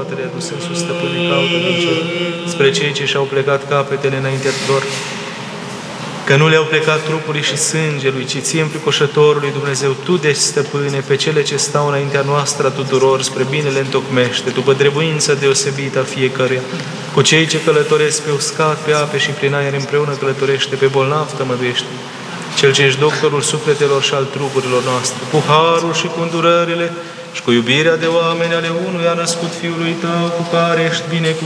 roatele aduse în sus, stăpâne, caută din cer, spre cei ce și-au plecat capetele înaintea lor, că nu le-au plecat trupului și sângelui, ci ție înfricoșătorului Dumnezeu, Tu deci, stăpâne, pe cele ce stau înaintea noastră a tuturor, spre binele întocmește, după trebuința deosebită a fiecăruia, cu cei ce călătoresc pe uscat, pe ape și prin aer împreună călătorește, pe bolnav tămăduiește, Cel ce ești doctorul sufletelor și al trupurilor noastre, cu harul și cu îndurările și cu iubirea de oameni ale unuia născut Fiului Tău, cu care ești binecuvântat